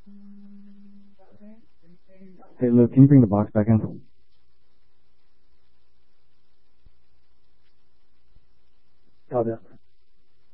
Hey Luke, can you bring the box back in? Copy that.